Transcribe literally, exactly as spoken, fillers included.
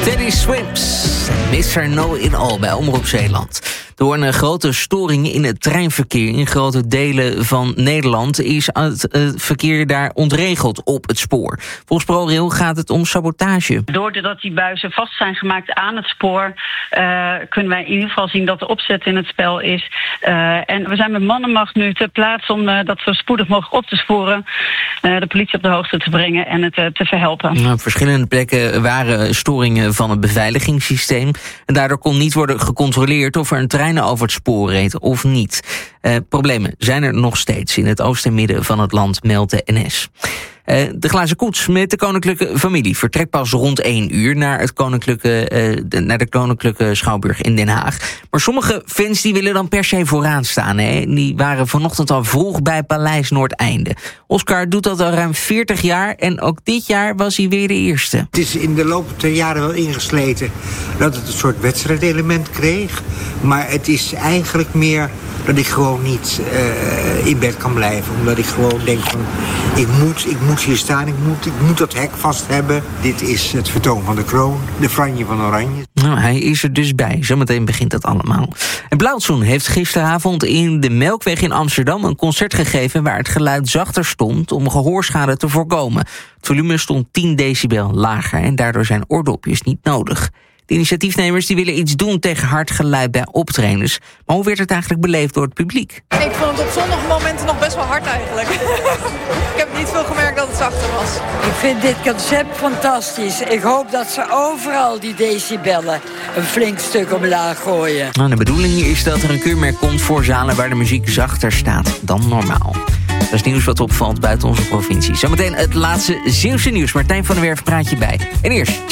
Teddy Swims, mister Know-it-all bij Omroep Zeeland. Door een grote storing in het treinverkeer in grote delen van Nederland is het uh, verkeer daar ontregeld op het spoor. Volgens ProRail gaat het om sabotage. Doordat die buizen vast zijn gemaakt aan het spoor, uh, kunnen wij in ieder geval zien dat de opzet in het spel is. Uh, en we zijn met mannenmacht nu ter plaatse om uh, dat zo spoedig mogelijk op te sporen, uh, de politie op de hoogte te brengen en het uh, te verhelpen. Nou, op verschillende plekken waren storingen van het beveiligingssysteem. En daardoor kon niet worden gecontroleerd of er een trein over het spoor reed of niet. Uh, problemen zijn er nog steeds in het oosten en midden van het land, meldt de N S. Uh, de glazen koets met de koninklijke familie vertrekt pas rond één uur naar, het koninklijke, uh, de, naar de koninklijke Schouwburg in Den Haag. Maar sommige fans die willen dan per se vooraan staan. Hè? Die waren vanochtend al vroeg bij Paleis Noordeinde. Oscar doet dat al ruim veertig jaar en ook dit jaar was hij weer de eerste. Het is in de loop der jaren wel ingesleten dat het een soort wedstrijdelement kreeg. Maar het is eigenlijk meer dat ik gewoon niet uh, in bed kan blijven. Omdat ik gewoon denk van, ik moet, ik moet hier staan, ik moet, ik moet dat hek vast hebben. Dit is het vertoon van de kroon, de franje van Oranje. Nou, hij is er dus bij. Zometeen begint dat allemaal. En Blauwtsoen heeft gisteravond in de Melkweg in Amsterdam een concert gegeven waar het geluid zachter stond om gehoorschade te voorkomen. Het volume stond tien decibel lager en daardoor zijn oordopjes niet nodig. De initiatiefnemers die willen iets doen tegen hard geluid bij optredens. Maar hoe werd het eigenlijk beleefd door het publiek? Ik vond het op sommige momenten nog best wel hard eigenlijk. Ik heb niet veel gemerkt dat het zachter was. Ik vind dit concept fantastisch. Ik hoop dat ze overal die decibellen een flink stuk omlaag gooien. Nou, de bedoeling is dat er een keurmerk komt voor zalen waar de muziek zachter staat dan normaal. Dat is nieuws wat opvalt buiten onze provincie. Zometeen het laatste Zeeuwse nieuws. Martijn van der Werf praat je bij. En eerst